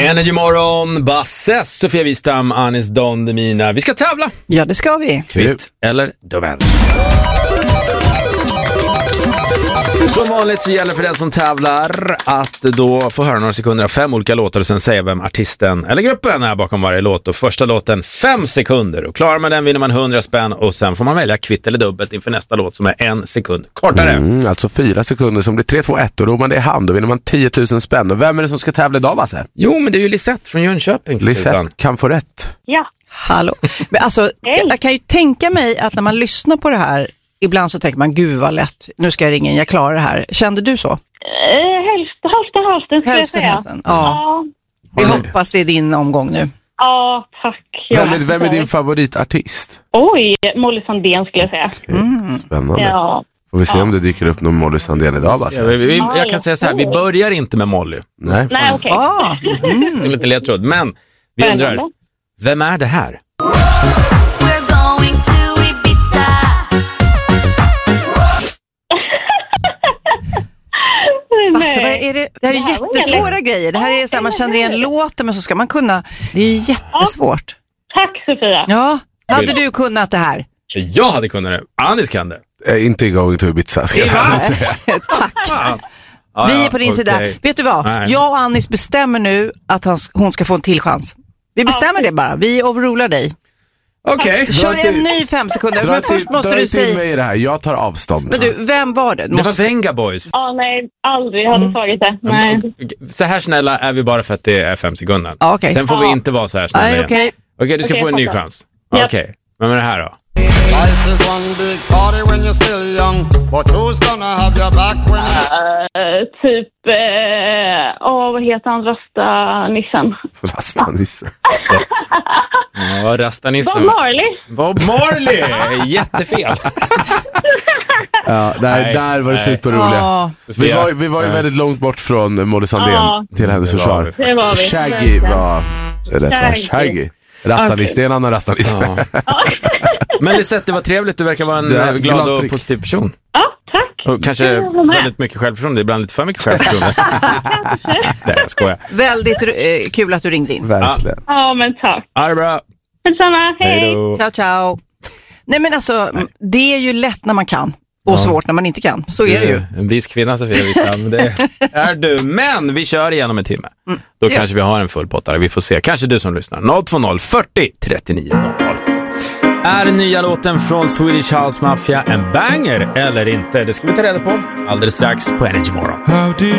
Energy Morgon, Basses, Sofia Wistam, Anis Don Demina. Vi ska tävla. Ja, det ska vi. Kvitt eller dubbel. Som vanligt så gäller för den som tävlar att då få höra några sekunder av 5 olika låtar och sen säga vem artisten eller gruppen är bakom varje låt. Och första låten 5 sekunder. Och klarar man den vinner man 100 spänn och sen får man välja kvitt eller dubbelt inför nästa låt som är 1 sekund kortare. Alltså 4 sekunder som blir 3, 2, 1 och då man det i hand då vinner man 10 000 spänn. Och vem är det som ska tävla idag, Basse? Jo, men det är ju Lisette från Jönköping. Lisette kan få rätt. Ja. Hallå. Men alltså, jag kan ju tänka mig att när man lyssnar på det här ibland så tänker man, gud vad lätt, nu ska jag ringa in, jag klarar det här. Kände du så? Hälften skulle jag säga. Ja. Vi hoppas det är din omgång nu. Ja, tack. Vem är din favoritartist? Oj, Molly Sandén skulle jag säga. Spännande. Ja. Får vi se om det dyker upp någon Molly Sandén idag, Basse? Jag kan säga så här, vi börjar inte med Molly. Nej, okej. Det är lite ledtråd, men vi undrar, vem är det här? Alltså, det här är jättesvåra grejer. Det här är så här, man känner igen låten men så ska man kunna. Det är ju jättesvårt. Tack Sofia. Ja, hade du kunnat det här? Jag hade kunnat det. Anis kan det. Inte Going to Ibiza ska jag säga. Tack. Vi är på din sida. Vet du vad? Nej. Jag och Anis bestämmer nu att hon ska få en till chans. Vi bestämmer det bara. Vi overrular dig. Okej. Kör en ny 5 sekunder. Men först måste du säga... mig det här. Jag tar avstånd. Men du, vem var det? Det var Venga Boys. Ja, nej, aldrig hade tagit det. Nej. Så här snälla är vi bara för att det är 5 sekunder. Okay. Sen får vi inte vara så här snälla igen. Okej, du ska få en ny chans. Okej. Vem är det här då? Life is one big party when you're still young, but who's gonna have your back when vad heter han? Rasta-nissen. Rasta-nissen. Ja, Rasta-nissen. Bob Marley. Bob Marley! Jättefel. Ja, där var det slut på roliga. Vi var ju väldigt långt bort från Molly Sandén till hennes försvar. Det var vi. Shaggy var rätt va? Shaggy. Rasta-niss, det är en annan rasta-niss. Men Lisette, det var trevligt. Du verkar vara en glad och positiv person. Ja, tack. Och kanske väldigt mycket självförtroende. Ibland lite för mycket självförtroende. Nej, jag skojar. Väldigt kul att du ringde in. Verkligen. Ja, men tack. Ha det bra. Detsamma, hej. Ciao, ciao. Nej, men alltså, det är ju lätt när man kan. Och svårt när man inte kan. Så är det ju. En vis kvinna, Sofia Wistam. Det är du. Men vi kör igen om en timme. Då kanske vi har en full pottare. Vi får se. Kanske du som lyssnar. 020 40 39 00. Är nya låten från Swedish House Mafia en banger eller inte? Det ska vi ta reda på alldeles strax på Energy Morgon. How did